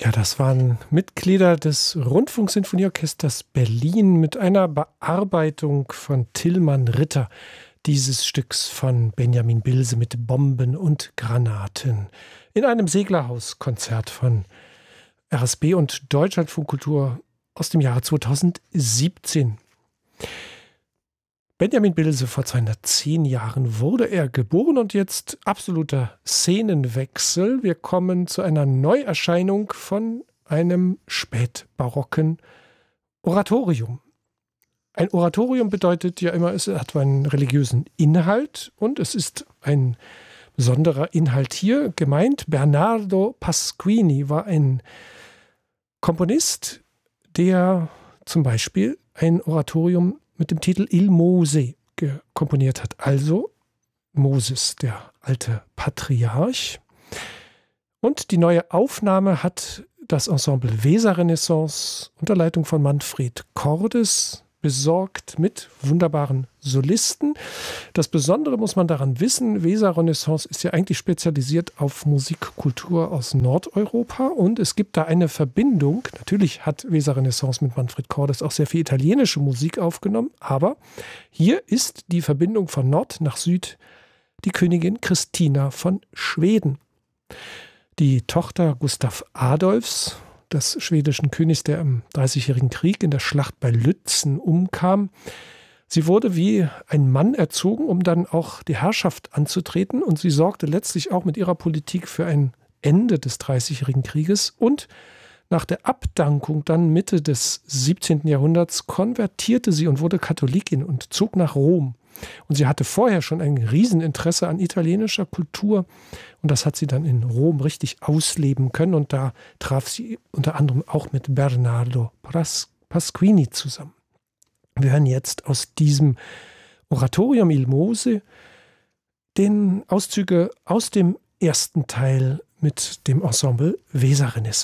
Ja, das waren Mitglieder des Rundfunksinfonieorchesters Berlin mit einer Bearbeitung von Tillmann Ritter dieses Stücks von Benjamin Bilse mit Bomben und Granaten in einem Seglerhauskonzert von RSB und Deutschlandfunk Kultur aus dem Jahre 2017. Benjamin Bilse, vor 210 Jahren wurde er geboren und jetzt absoluter Szenenwechsel. Wir kommen zu einer Neuerscheinung von einem spätbarocken Oratorium. Ein Oratorium bedeutet ja immer, es hat einen religiösen Inhalt und es ist ein besonderer Inhalt hier gemeint. Bernardo Pasquini war ein Komponist, der zum Beispiel ein Oratorium mit dem Titel Il Mose komponiert hat. Also Moses, der alte Patriarch. Und die neue Aufnahme hat das Ensemble Weser Renaissance unter Leitung von Manfred Cordes besorgt mit wunderbaren Solisten. Das Besondere muss man daran wissen, Weser Renaissance ist ja eigentlich spezialisiert auf Musikkultur aus Nordeuropa und es gibt da eine Verbindung. Natürlich hat Weser Renaissance mit Manfred Cordes auch sehr viel italienische Musik aufgenommen, aber hier ist die Verbindung von Nord nach Süd die Königin Christina von Schweden. Die Tochter Gustav Adolfs, des schwedischen Königs, der im Dreißigjährigen Krieg in der Schlacht bei Lützen umkam. Sie wurde wie ein Mann erzogen, um dann auch die Herrschaft anzutreten und sie sorgte letztlich auch mit ihrer Politik für ein Ende des Dreißigjährigen Krieges und nach der Abdankung dann Mitte des 17. Jahrhunderts konvertierte sie und wurde Katholikin und zog nach Rom. Und sie hatte vorher schon ein Rieseninteresse an italienischer Kultur und das hat sie dann in Rom richtig ausleben können und da traf sie unter anderem auch mit Bernardo Pasquini zusammen. Wir hören jetzt aus diesem Oratorium Il Mose den Auszüge aus dem ersten Teil mit dem Ensemble Weser Renaissance.